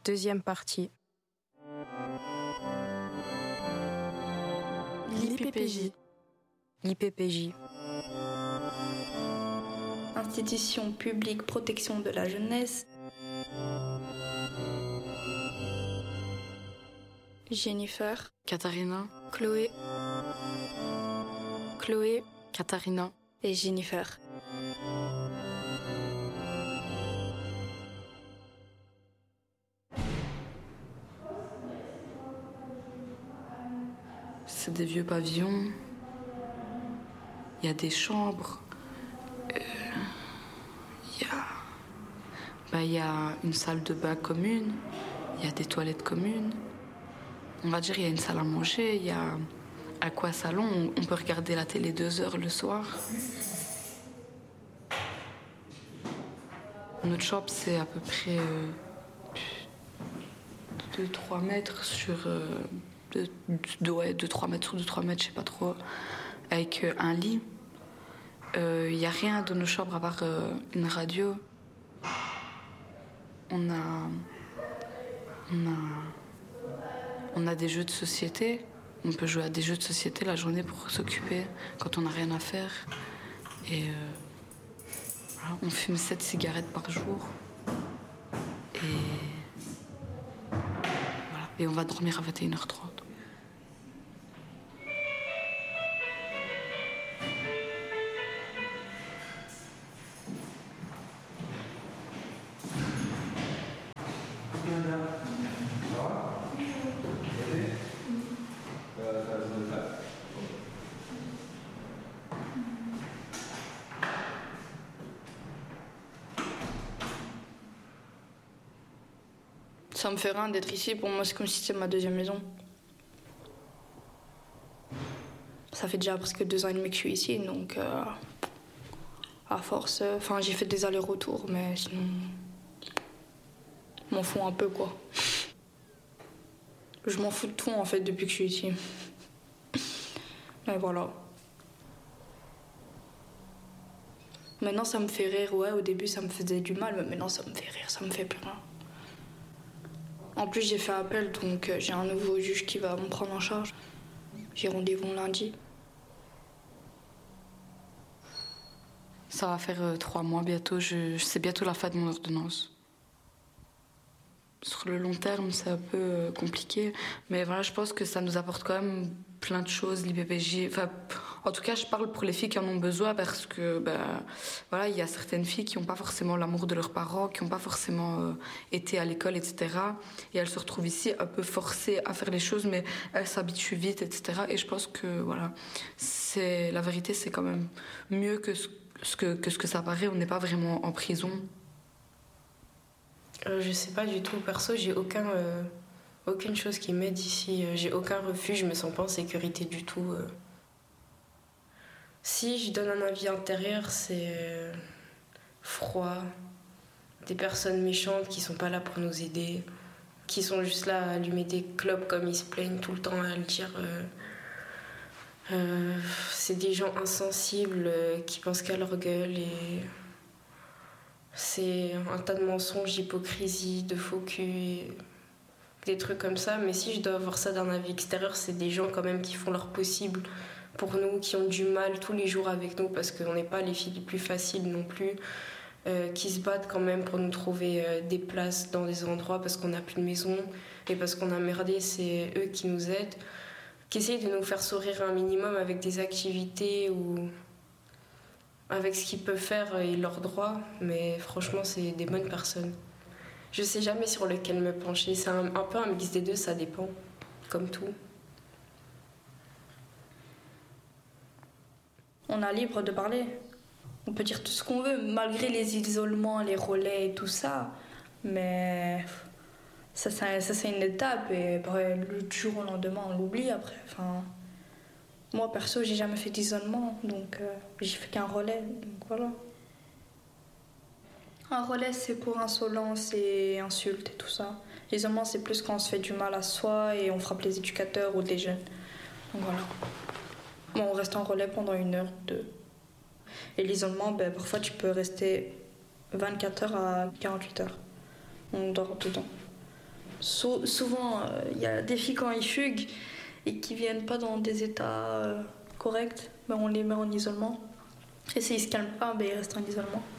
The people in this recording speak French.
Deuxième partie. L'IPPJ. L'IPPJ. Institution publique protection de la jeunesse. Jennifer. Katharina. Chloé. Chloé. Katharina. Et Jennifer. C'est des vieux pavillons. Il y a des chambres. Il y a une salle de bain commune. Il y a des toilettes communes. On va dire il y a une salle à manger. Il y a un salon. On peut regarder la télé 2 heures le soir. Notre chambre, c'est à peu près 2-3 mètres sur... 2-3 mètres sur 2-3 mètres, je sais pas trop. Avec un lit. Il n'y a rien dans nos chambres à part une radio. On a des jeux de société. On peut jouer à des jeux de société la journée pour s'occuper quand on n'a rien à faire. Et voilà, on fume 7 cigarettes par jour. Et on va dormir à 21h30. Ça me fait rien d'être ici. Pour moi, c'est comme si c'était ma deuxième maison. Ça fait déjà presque 2 ans et demi que je suis ici, donc à force... j'ai fait des allers-retours, mais sinon... Je m'en fous un peu, quoi. Je m'en fous de tout, en fait, depuis que je suis ici. Mais voilà. Maintenant, ça me fait rire. Ouais, au début, ça me faisait du mal, mais maintenant, ça me fait rire, ça me fait plus rien. En plus, j'ai fait appel, donc j'ai un nouveau juge qui va me prendre en charge. J'ai rendez-vous lundi. Ça va faire 3 mois bientôt. C'est bientôt la fin de mon ordonnance. Sur le long terme, c'est un peu compliqué. Mais voilà, je pense que ça nous apporte quand même plein de choses, l'IPPJ. Enfin, en tout cas, je parle pour les filles qui en ont besoin parce que, il y a certaines filles qui n'ont pas forcément l'amour de leurs parents, qui n'ont pas forcément été à l'école, etc. Et elles se retrouvent ici un peu forcées à faire les choses, mais elles s'habituent vite, etc. Et je pense que, voilà, la vérité, c'est quand même mieux que ce que ça paraît. On n'est pas vraiment en prison. Je sais pas du tout. Perso, j'ai aucune chose qui m'aide ici. J'ai aucun refuge, je me sens pas en sécurité du tout. Si je donne un avis intérieur, c'est froid. Des personnes méchantes qui sont pas là pour nous aider, qui sont juste là à allumer des clopes comme ils se plaignent tout le temps à le dire. C'est des gens insensibles qui pensent qu'à leur gueule et... C'est un tas de mensonges, d'hypocrisie, de faux cul, des trucs comme ça. Mais si je dois avoir ça d'un avis extérieur, c'est des gens quand même qui font leur possible pour nous, qui ont du mal tous les jours avec nous parce qu'on n'est pas les filles les plus faciles non plus, qui se battent quand même pour nous trouver des places dans des endroits parce qu'on n'a plus de maison et parce qu'on a merdé, c'est eux qui nous aident, qui essayent de nous faire sourire un minimum avec des activités ou... avec ce qu'ils peuvent faire et leurs droits, mais franchement, c'est des bonnes personnes. Je sais jamais sur lequel me pencher, c'est un peu un mix des deux, ça dépend, comme tout. On est libre de parler. On peut dire tout ce qu'on veut, malgré les isolements, les relais et tout ça. Mais ça c'est une étape et le jour au lendemain, on l'oublie après. Moi, perso, j'ai jamais fait d'isolement, donc j'ai fait qu'un relais, donc voilà. Un relais, c'est pour insolence et insultes et tout ça. L'isolement, c'est plus quand on se fait du mal à soi et on frappe les éducateurs ou les jeunes. Donc voilà. Bon, on reste en relais pendant 1 heure, 2. Et l'isolement, parfois, tu peux rester 24 heures à 48 heures. On dort dedans. Souvent, il y a des filles quand ils fuguent et qui viennent pas dans des états corrects, ben on les met en isolement. Et s'ils se calment pas, ben ils restent en isolement.